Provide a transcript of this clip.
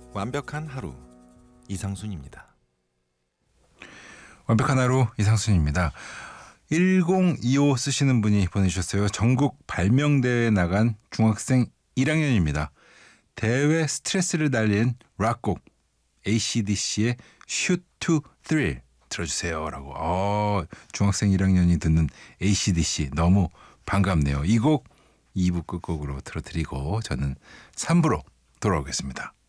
완벽한 하루 이상순입니다. 완벽한 하루 이상순입니다. 1025 쓰시는 분이 보내주셨어요. 전국 발명대회에 나간 중학생 1학년입니다. 대회 스트레스를 날린 락곡 AC/DC의 Shoot to Thrill 들어주세요 라고. 중학생 1학년이 듣는 AC/DC 너무 반갑네요. 이 곡 2부 끝곡으로 들어드리고 저는 3부로 돌아오겠습니다.